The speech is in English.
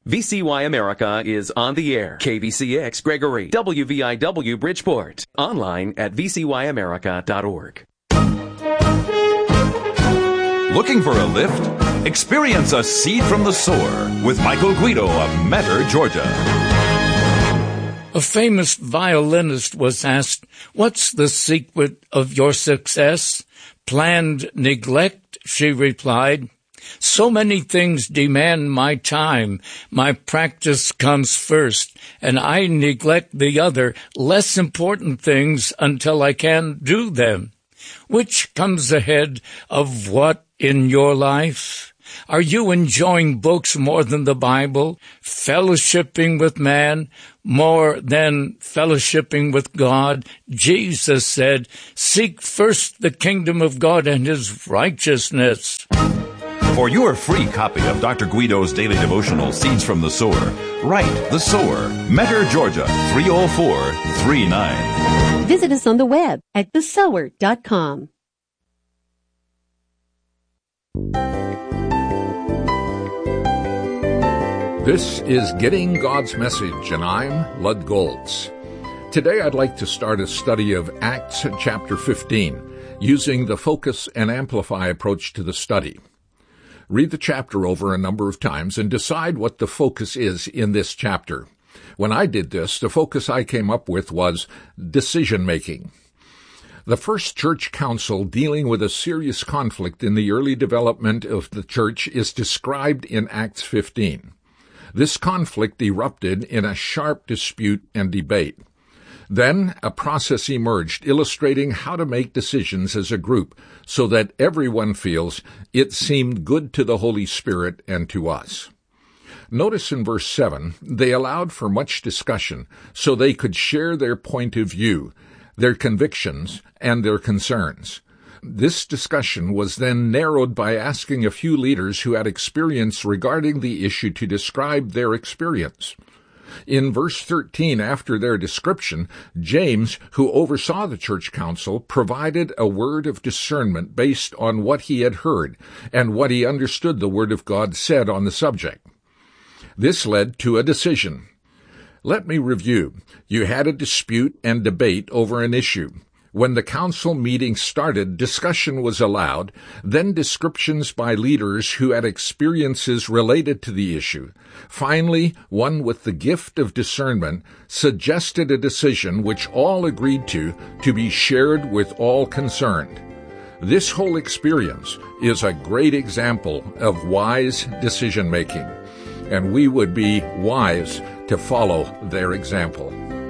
VCY America is on the air. KVCX Gregory, WVIW Bridgeport. Online at vcyamerica.org. Looking for a lift? Experience a seed from the sower with Michael Guido of Metter, Georgia. A famous violinist was asked, "What's the secret of your success?" "Planned neglect," she replied. "So many things demand my time. My practice comes first, and I neglect the other, less important things until I can do them." Which comes ahead of what in your life? Are you enjoying books more than the Bible, fellowshipping with man more than fellowshipping with God? Jesus said, "Seek first the kingdom of God and his righteousness." For your free copy of Dr. Guido's daily devotional, Seeds from the Sower, write The Sower, Metter, Georgia, 30439. Visit us on the web at thesower.com. This is Getting God's Message, and I'm Lud Golds. Today I'd like to start a study of Acts chapter 15, using the focus and amplify approach to the study. Read the chapter over a number of times and decide what the focus is in this chapter. When I did this, the focus I came up with was decision-making. The first church council dealing with a serious conflict in the early development of the church is described in Acts 15. This conflict erupted in a sharp dispute and debate. Then a process emerged illustrating how to make decisions as a group so that everyone feels it seemed good to the Holy Spirit and to us. Notice in verse 7, they allowed for much discussion so they could share their point of view, their convictions, and their concerns. This discussion was then narrowed by asking a few leaders who had experience regarding the issue to describe their experience. In verse 13, after their description, James, who oversaw the church council, provided a word of discernment based on what he had heard and what he understood the Word of God said on the subject. This led to a decision. Let me review. You had a dispute and debate over an issue. When the council meeting started, discussion was allowed, then descriptions by leaders who had experiences related to the issue. Finally, one with the gift of discernment suggested a decision which all agreed to be shared with all concerned. This whole experience is a great example of wise decision-making, and we would be wise to follow their example.